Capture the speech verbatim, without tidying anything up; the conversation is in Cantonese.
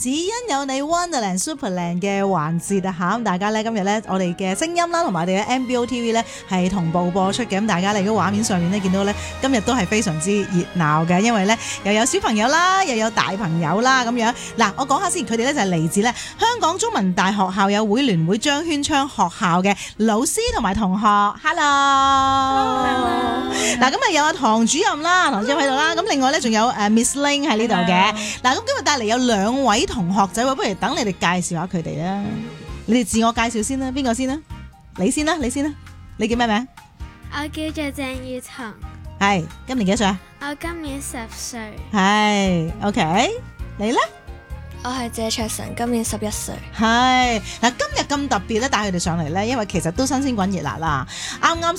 只因有你 Wonderland Superland 嘅環節啊嚇，咁大家咧今日咧我哋嘅聲音啦，同埋我哋嘅 M B O T V 咧係同步播出嘅，咁大家咧如果畫面上面咧見到咧今日都係非常之熱鬧嘅，因為咧又有小朋友啦，又有大朋友啦咁樣。嗱，我講下先，佢哋咧就係嚟自咧香港中文大學校友會聯會張絢昌學校嘅老師同埋同學。Hello，嗱咁啊有阿唐主任啦，唐主任喺度啦，咁另外咧仲有誒 Miss Ling 喺呢度嘅。嗱咁今日帶嚟有兩位同學仔喎，不如等你哋介紹下佢哋啦。你哋自我介紹先啦，邊個先啦？你先啦，你先啦。你叫咩名？ 我叫做鄭裕彤。 係，今年幾歲啊？ 我今年十歲。 係 ，OK。你咧？ 我係謝卓晨，今年十一歲。 係嗱，今日咁特別咧，帶佢哋上嚟咧，因為其實都新鮮滾熱辣啦。啱啱